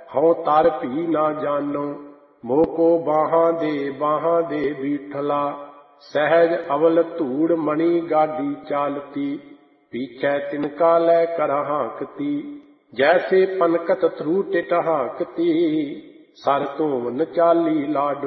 ਹਉ ਤਰ ਭੀ ਨਾ ਜਾਨੋ। ਮੋਕੋ ਬਾਹਾਂ ਦੇ ਬੀਠਲਾ। ਸਹਿਜ ਅਵਲ ਧੂੜ ਮਣੀ ਗਾਡੀ ਚਾਲਤੀ। ਪੀਛੈ ਤਿਨਕਾ ਲੈ ਕਰ ਹਾਂਕਤੀ। ਜੈਸੇ ਪਨਕਤ ਥਰੂ ਟਿਟ ਹਾਂਕਤੀ। ਸਰ ਧੋਵਨ ਚਾਲੀ ਲਾਡੋ।